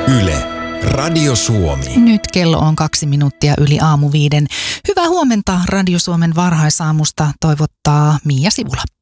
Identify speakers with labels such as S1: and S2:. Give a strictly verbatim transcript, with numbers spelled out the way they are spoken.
S1: Yle, Radio Suomi.
S2: Nyt kello on kaksi minuuttia yli aamu viiden. Hyvää huomenta Radio Suomen varhaisaamusta toivottaa Miia Sivula.